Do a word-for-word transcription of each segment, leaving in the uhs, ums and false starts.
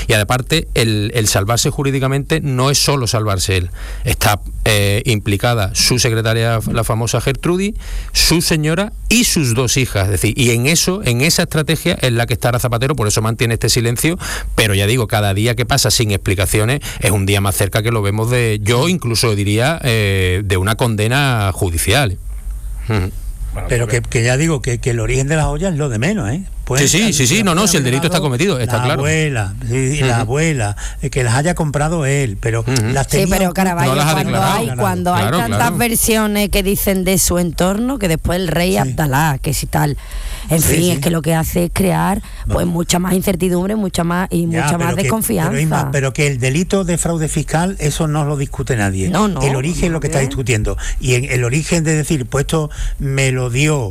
Y aparte, el, el salvarse jurídicamente no es solo salvarse él. Está eh, implicada su secretaria, la famosa Gertrudis, su señora y sus dos hijas. Es decir, y en eso, en esa estrategia es la que está Ara Zapatero, por eso mantiene este silencio, pero ya digo, cada día que pasa sin explicaciones es un día más cerca que lo vemos de, yo incluso diría, eh, de una condena judicial. Bueno, pero que, que ya digo que, que el origen de las ollas es lo de menos, ¿eh? Sí, sí, sí, sí, no, no, si el delito está cometido, está la claro. Abuela, sí, uh-huh. La abuela, que las haya comprado él, pero uh-huh. las tenía... Sí, pero Caraballo, no cuando hay, cuando claro, hay tantas claro. versiones que dicen de su entorno, que después el rey sí. Abdalá, que si tal, en sí, fin, sí. es que lo que hace es crear pues mucha más incertidumbre, mucha más y ya, mucha más que, desconfianza. Pero, Isma, pero que el delito de fraude fiscal, eso no lo discute nadie. No, no. El origen es lo que está discutiendo. Y en el origen de decir, pues esto me lo dio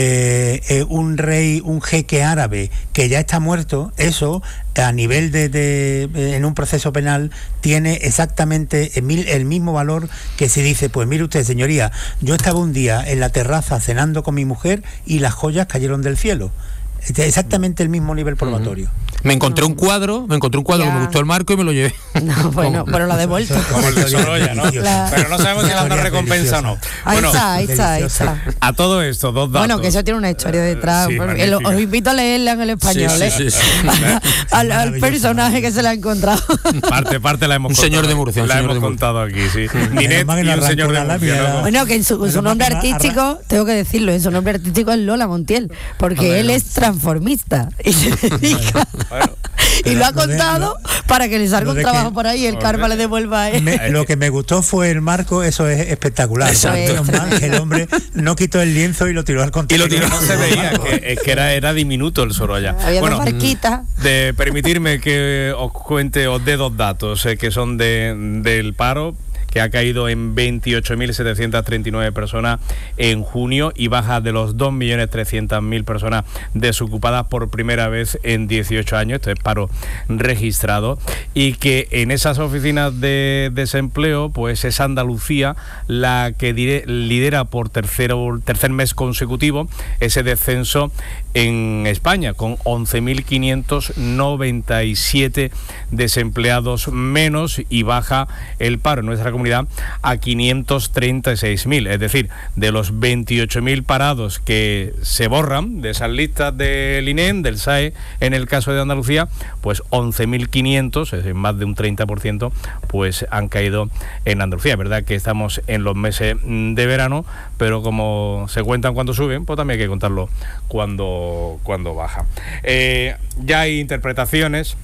eh, eh, un rey, un jeque árabe, que ya está muerto, eso a nivel de, de en un proceso penal tiene exactamente el, el mismo valor que si dice, pues mire usted, señoría, yo estaba un día en la terraza cenando con mi mujer y las joyas cayeron del cielo. Exactamente el mismo nivel probatorio. Me encontré un cuadro, me encontré un cuadro ya. que me gustó el marco y me lo llevé. No, bueno, pero lo ha devuelto. Como el de Sorolla, ¿no? La... Pero no sabemos si le han dado recompensa o no. Ahí bueno, está, ahí está, ahí está. A todo esto, dos datos. Bueno, que eso tiene una historia detrás. Sí, lo, os invito a leerla en el español, sí, sí, sí, sí. ¿eh? al, al personaje que se le ha encontrado. Parte, parte la hemos un contado. Señor de Murcia. La señor hemos de contado aquí, sí. Ninet y un señor de Murcia. ¿No? Bueno, que en su, su nombre artístico, tengo que decirlo, en su nombre artístico es Lola Montiel, porque él es transformista. Y se dedica... Bueno, y lo ha contado para que le salga un trabajo que, por ahí y el karma le devuelva a él. Me, lo que me gustó fue el marco, eso es espectacular. Menos mal que el hombre no quitó el lienzo y lo tiró al contenedor. Y lo tiró, no se veía, que, es que era, era diminuto el Sorolla. Había bueno, dos barquitas. De permitirme que os cuente, os dé dos datos eh, que son de, del paro, que ha caído en veintiocho mil setecientas treinta y nueve personas en junio y baja de los dos millones trescientas mil personas desocupadas por primera vez en dieciocho años. Esto es paro registrado, y que en esas oficinas de desempleo pues es Andalucía la que dire, lidera por tercero, tercer mes consecutivo ese descenso en España, con once mil quinientos noventa y siete desempleados menos, y baja el paro en nuestra comunidad a quinientos treinta y seis mil, es decir, de los veintiocho mil parados que se borran de esas listas del I N E M, del S A E, en el caso de Andalucía, pues once mil quinientos, es decir, más de un treinta por ciento, pues han caído en Andalucía. Es verdad que estamos en los meses de verano, pero como se cuentan cuando suben, pues también hay que contarlo cuando, cuando baja. Eh, ya hay interpretaciones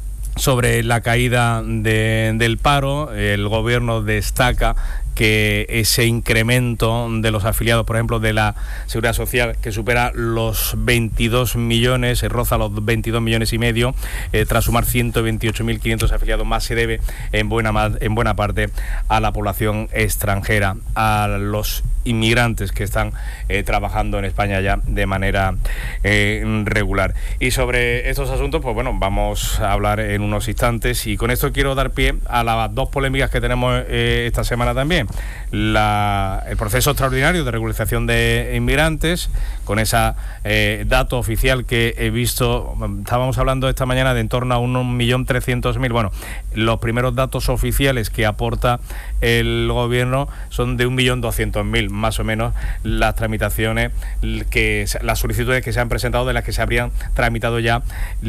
sobre la caída de, del paro. El gobierno destaca que ese incremento de los afiliados, por ejemplo, de la Seguridad Social, que supera los veintidós millones, se roza los veintidós millones y medio, eh, tras sumar ciento veintiocho mil quinientos afiliados más, se debe en buena, en buena parte a la población extranjera, a los inmigrantes que están eh, trabajando en España ya de manera eh, regular. Y sobre estos asuntos, pues bueno, vamos a hablar en unos instantes, y con esto quiero dar pie a las dos polémicas que tenemos eh, esta semana también. La, el proceso extraordinario de regularización de inmigrantes, con ese eh, dato oficial que he visto, estábamos hablando esta mañana de en torno a un millón trescientos mil. Bueno, los primeros datos oficiales que aporta el gobierno son de un millón doscientos mil, más o menos, las tramitaciones, que las solicitudes que se han presentado, de las que se habrían tramitado ya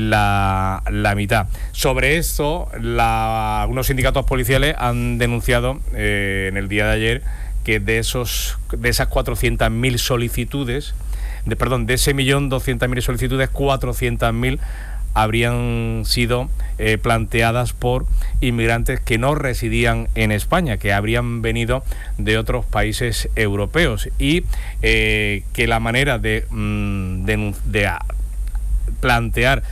la, la mitad. Sobre esto, la, algunos sindicatos policiales han denunciado eh, en el día de ayer que de esos de esas cuatrocientas mil solicitudes, de, perdón, de ese millón doscientas mil solicitudes, cuatrocientas mil habrían sido eh, planteadas por inmigrantes que no residían en España, que habrían venido de otros países europeos, y eh, que la manera de, mm, de, de plantear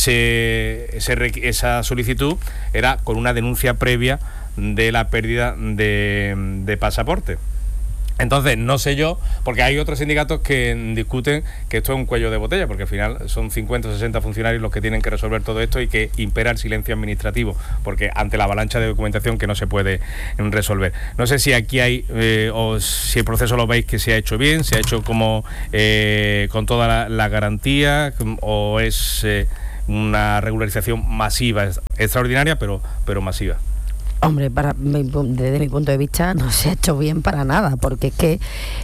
ese, ese, esa solicitud era con una denuncia previa de la pérdida de, de pasaporte. Entonces, no sé yo, porque hay otros sindicatos que discuten que esto es un cuello de botella, porque al final son cincuenta o sesenta funcionarios los que tienen que resolver todo esto, y que impera el silencio administrativo, porque ante la avalancha de documentación que no se puede resolver. No sé si aquí hay, eh, o si el proceso lo veis que se ha hecho bien, se ha hecho como eh, con toda la, la garantía, o es... Eh, una regularización masiva, extraordinaria, pero, pero masiva. Hombre, para, desde mi punto de vista no se ha hecho bien para nada, porque es que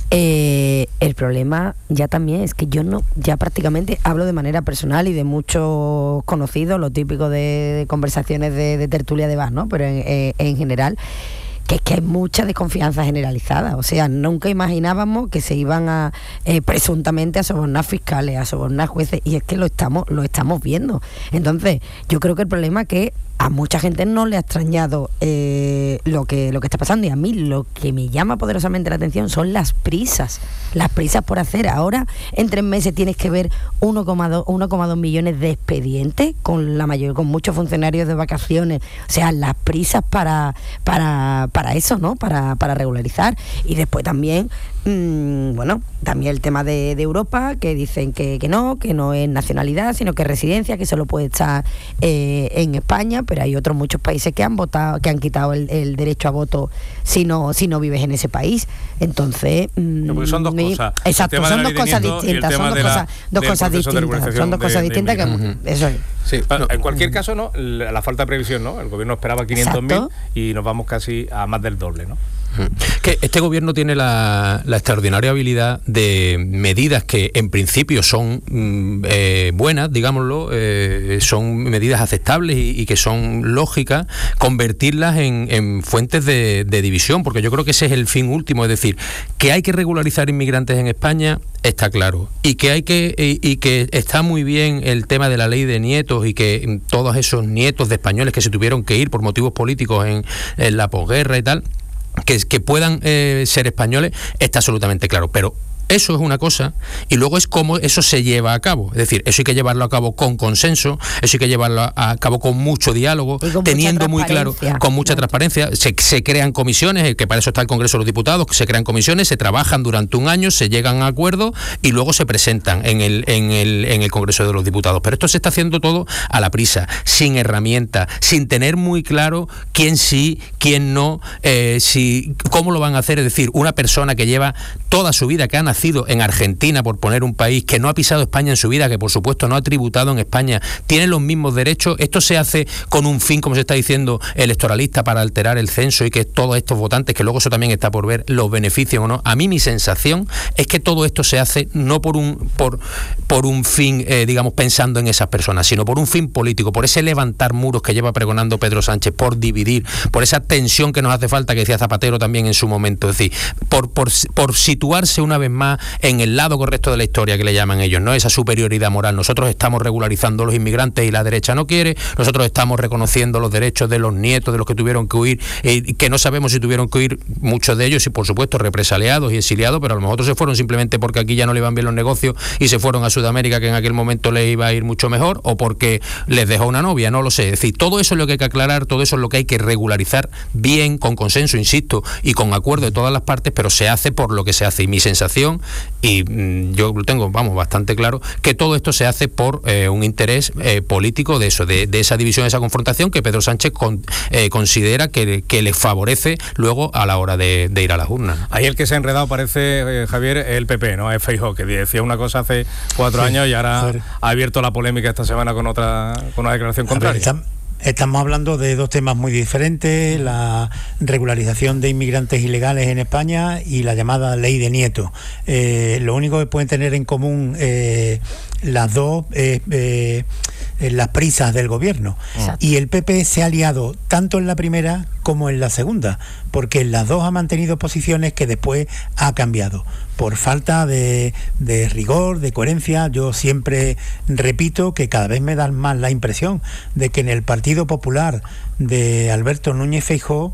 eh, el problema ya también es que yo no, ya prácticamente hablo de manera personal y de muchos conocidos, lo típico de, de conversaciones de, de tertulia de bar, ¿no? Pero en, eh, en general, que es que hay mucha desconfianza generalizada. O sea, nunca imaginábamos que se iban a eh, presuntamente a sobornar fiscales, a sobornar jueces, y es que lo estamos, lo estamos viendo. Entonces, yo creo que el problema es que a mucha gente no le ha extrañado eh, lo que lo que está pasando, y a mí lo que me llama poderosamente la atención son las prisas, las prisas por hacer. Ahora en tres meses tienes que ver uno coma dos millones de expedientes con la mayor, con muchos funcionarios de vacaciones. O sea, las prisas para para para eso, ¿no? Para para regularizar. Y después también mmm, bueno, también el tema de, de Europa, que dicen que, que no, que no es nacionalidad, sino que es residencia, que solo puede estar eh, en España, pero hay otros muchos países que han votado, que han quitado el, el derecho a voto si no, si no vives en ese país. Entonces, mmm, no, son dos mi, cosas. Exacto, son dos cosas distintas, son dos cosas, dos cosas distintas, son dos cosas distintas que uh-huh. eso es. Sí, no, en cualquier caso, no, la, la falta de previsión, ¿no? El gobierno esperaba quinientos mil y nos vamos casi a más del doble, ¿no? Que este gobierno tiene la, la extraordinaria habilidad de medidas que en principio son eh, buenas, digámoslo, eh, son medidas aceptables y, y que son lógicas, convertirlas en, en fuentes de, de división, porque yo creo que ese es el fin último. Es decir, que hay que regularizar inmigrantes en España, está claro, y que hay que y, y que está muy bien el tema de la ley de nietos, y que todos esos nietos de españoles que se tuvieron que ir por motivos políticos en, en la posguerra y tal, que, que puedan eh, ser españoles, está absolutamente claro, pero eso es una cosa, y luego es cómo eso se lleva a cabo. Es decir, eso hay que llevarlo a cabo con consenso, eso hay que llevarlo a cabo con mucho diálogo, teniendo muy claro, con mucha transparencia. Se, se crean comisiones, que para eso está el Congreso de los Diputados, se crean comisiones, se trabajan durante un año, se llegan a acuerdos y luego se presentan en el, en el, en el Congreso de los Diputados. Pero esto se está haciendo todo a la prisa, sin herramientas, sin tener muy claro quién sí, quién no, eh, si, cómo lo van a hacer. Es decir, una persona que lleva toda su vida, que ha nacido en Argentina, por poner un país, que no ha pisado España en su vida, que por supuesto no ha tributado en España, tiene los mismos derechos. Esto se hace con un fin, como se está diciendo, electoralista, para alterar el censo y que todos estos votantes, que luego eso también está por ver, los beneficios o no. A mí mi sensación es que todo esto se hace no por un por, por un fin, eh, digamos, pensando en esas personas, sino por un fin político, por ese levantar muros que lleva pregonando Pedro Sánchez, por dividir, por esa tensión que nos hace falta, que decía Zapatero también en su momento. Es decir, por, por, por situarse una vez más en el lado correcto de la historia, que le llaman ellos, ¿no? Esa superioridad moral. Nosotros estamos regularizando a los inmigrantes y la derecha no quiere, nosotros estamos reconociendo los derechos de los nietos de los que tuvieron que huir, eh, que no sabemos si tuvieron que huir, muchos de ellos, y por supuesto represaliados y exiliados, pero a lo mejor otros se fueron simplemente porque aquí ya no le iban bien los negocios y se fueron a Sudamérica, que en aquel momento les iba a ir mucho mejor, o porque les dejó una novia, no lo sé. Es decir, todo eso es lo que hay que aclarar, todo eso es lo que hay que regularizar bien, con consenso, insisto, y con acuerdo de todas las partes, pero se hace por lo que se hace. Y mi sensación, y mmm, yo lo tengo, vamos, bastante claro, que todo esto se hace por eh, un interés eh, político de eso, de, de esa división, de esa confrontación que Pedro Sánchez con, eh, considera que, que le favorece luego a la hora de, de ir a las urnas. Ahí el que se ha enredado parece, eh, Javier, el P P, ¿no? Es Feijóo, que decía una cosa hace cuatro sí, años y ahora ha abierto la polémica esta semana con otra, con una declaración contraria. A ver, estamos hablando de dos temas muy diferentes: la regularización de inmigrantes ilegales en España y la llamada ley de nietos. Eh, lo único que pueden tener en común eh, las dos es eh, eh, las prisas del gobierno. Exacto. Y el P P se ha aliado tanto en la primera como en la segunda, porque en las dos ha mantenido posiciones que después ha cambiado por falta de, de rigor, de coherencia. Yo siempre repito que cada vez me dan más la impresión de que en el Partido Popular de Alberto Núñez Feijóo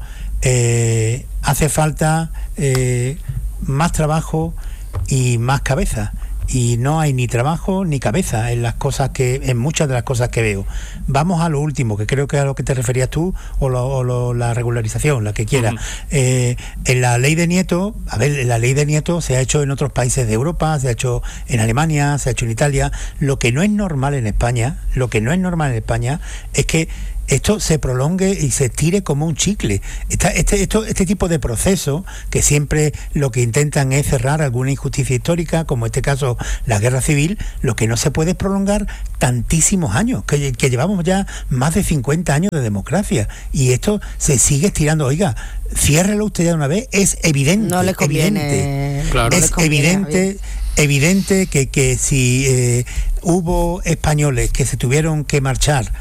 eh, hace falta eh, más trabajo y más cabeza. Y no hay ni trabajo ni cabeza en las cosas que, en muchas de las cosas que veo. Vamos a lo último, que creo que es a lo que te referías tú, o, lo, o lo, la regularización, la que quieras. Uh-huh. Eh, en la ley de nietos, a ver, la ley de nietos se ha hecho en otros países de Europa, se ha hecho en Alemania, se ha hecho en Italia. Lo que no es normal en España, lo que no es normal en España es que esto se prolongue y se estire como un chicle. Esta, este, esto, este tipo de proceso, que siempre lo que intentan es cerrar alguna injusticia histórica, como en este caso la guerra civil, lo que no se puede es prolongar tantísimos años, que, que llevamos ya más de cincuenta años de democracia, y esto se sigue estirando. Oiga, ciérrelo usted ya de una vez, es evidente. No le conviene. Evidente, claro. Es no le conviene, evidente. Evidente que, que si eh, hubo españoles que se tuvieron que marchar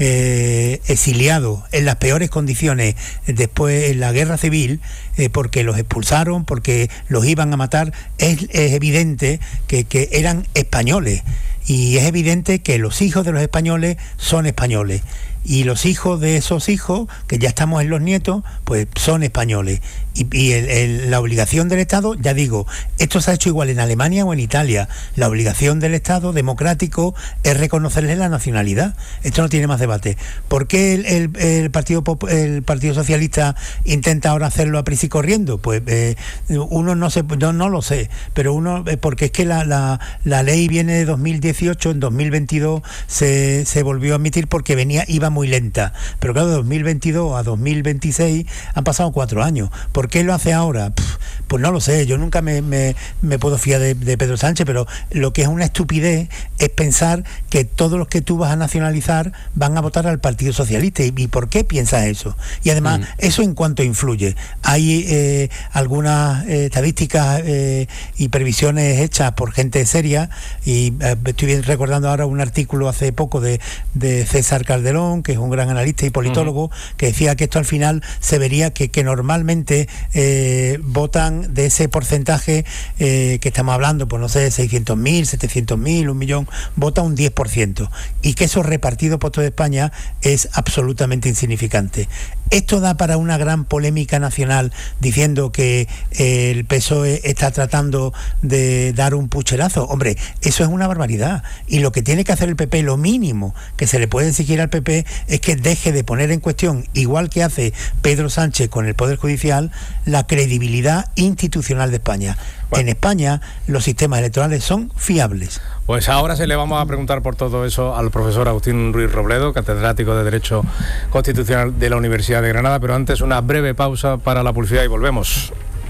eh, exiliados en las peores condiciones después en la guerra civil, eh, porque los expulsaron, porque los iban a matar, es, es evidente que, que eran españoles, y es evidente que los hijos de los españoles son españoles, y los hijos de esos hijos, que ya estamos en los nietos, pues son españoles. Y, y el, el, la obligación del Estado, ya digo, esto se ha hecho igual en Alemania o en Italia, la obligación del Estado democrático es reconocerles la nacionalidad. Esto no tiene más debate. ¿Por qué el, el, el, Partido, el Partido Socialista intenta ahora hacerlo a prisa y corriendo? Pues eh, uno no, se, no, no lo sé, pero uno, eh, porque es que la, la, la ley viene de dos mil dieciocho, en dos mil veintidós se, se volvió a admitir porque venía, iba muy lenta, pero claro, de dos mil veintidós a dos mil veintiséis han pasado cuatro años. ¿Por qué lo hace ahora? Pues no lo sé, yo nunca me, me, me puedo fiar de, de Pedro Sánchez, pero lo que es una estupidez es pensar que todos los que tú vas a nacionalizar van a votar al Partido Socialista. ¿Y, y por qué piensas eso? Y además, mm. ¿eso en cuánto influye? Hay eh, algunas eh, estadísticas eh, y previsiones hechas por gente seria, y eh, estoy bien recordando ahora un artículo hace poco de, de César Calderón, que es un gran analista y politólogo, uh-huh. que decía que esto al final se vería que, que normalmente eh, votan de ese porcentaje eh, que estamos hablando, pues no sé, seiscientos mil, setecientos mil, un millón, vota un diez por ciento, y que eso repartido por toda España es absolutamente insignificante. Esto da para una gran polémica nacional, diciendo que eh, el P S O E está tratando de dar un pucherazo. Hombre, eso es una barbaridad, y lo que tiene que hacer el P P, lo mínimo que se le puede exigir al P P, es que deje de poner en cuestión, igual que hace Pedro Sánchez con el Poder Judicial, la credibilidad institucional de España. Bueno. En España los sistemas electorales son fiables. Pues ahora se le vamos a preguntar por todo eso al profesor Agustín Ruiz Robledo, catedrático de Derecho Constitucional de la Universidad de Granada, pero antes una breve pausa para la publicidad y volvemos.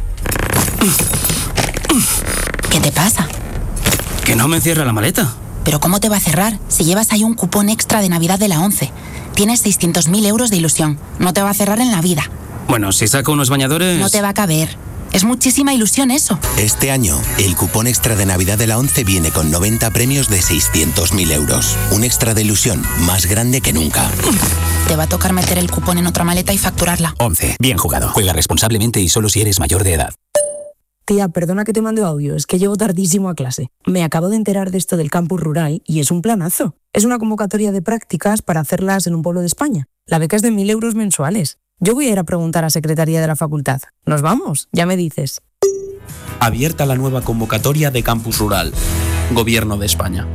¿Qué te pasa? Que no me cierra la maleta. ¿Pero cómo te va a cerrar si llevas ahí un cupón extra de Navidad de la ONCE? Tienes seiscientos mil euros de ilusión. No te va a cerrar en la vida. Bueno, si saco unos bañadores... No te va a caber. Es muchísima ilusión eso. Este año, el cupón extra de Navidad de la ONCE viene con noventa premios de seiscientos mil euros. Un extra de ilusión más grande que nunca. Te va a tocar meter el cupón en otra maleta y facturarla. ONCE. Bien jugado. Juega responsablemente y solo si eres mayor de edad. Tía, perdona que te mande audio, es que llego tardísimo a clase. Me acabo de enterar de esto del campus rural y es un planazo. Es una convocatoria de prácticas para hacerlas en un pueblo de España. La beca es de mil euros mensuales. Yo voy a ir a preguntar a Secretaría de la Facultad. ¿Nos vamos? Ya me dices. Abierta la nueva convocatoria de Campus Rural. Gobierno de España.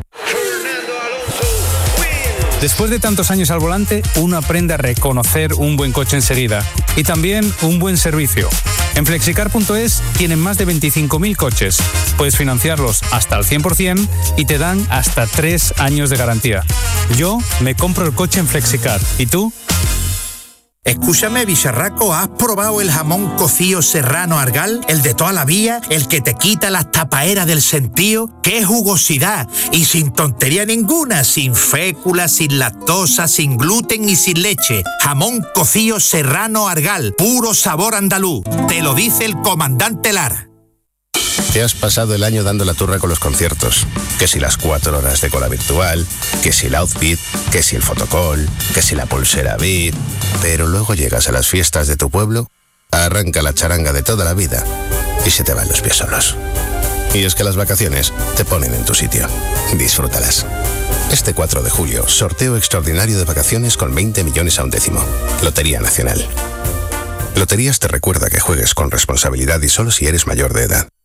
Después de tantos años al volante, uno aprende a reconocer un buen coche enseguida y también un buen servicio. En flexicar punto es tienen más de veinticinco mil coches. Puedes financiarlos hasta el cien por ciento y te dan hasta tres años de garantía. Yo me compro el coche en Flexicar. ¿Y tú? Escúchame, bicharraco, ¿has probado el jamón cocido serrano Argal? El de toda la vida, el que te quita las tapaeras del sentío. ¡Qué jugosidad! Y sin tontería ninguna, sin fécula, sin lactosa, sin gluten y sin leche. Jamón cocido serrano Argal, puro sabor andaluz. Te lo dice el comandante Lara. Te has pasado el año dando la turra con los conciertos. Que si las cuatro horas de cola virtual, que si el outfit, que si el fotocall, que si la pulsera Beat. Pero luego llegas a las fiestas de tu pueblo, arranca la charanga de toda la vida y se te van los pies solos. Y es que las vacaciones te ponen en tu sitio. Disfrútalas. Este cuatro de julio, sorteo extraordinario de vacaciones con veinte millones a un décimo. Lotería Nacional. Loterías te recuerda que juegues con responsabilidad y solo si eres mayor de edad.